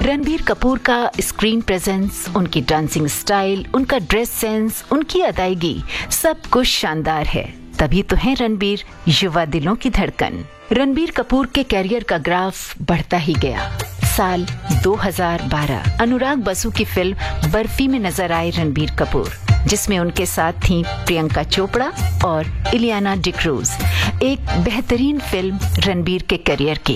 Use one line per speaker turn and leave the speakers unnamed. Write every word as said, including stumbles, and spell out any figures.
रणबीर कपूर का screen presence, उनकी dancing style, उनका ड्रेस सेंस, उनकी अदायगी, सब कुछ शानदार है। तभी तो है रणबीर युवा दिलों की धड़कन। रणबीर कपूर के कैरियर का ग्राफ बढ़ता ही गया। साल दो हज़ार बारह अनुराग बसु की फिल्म बर्फी में नजर आए रणबीर कपूर, जिसमें उनके साथ थीं प्रियंका चोपड़ा और इलियाना डिक्रूज। एक बेहतरीन फिल्म रणबीर के करियर की।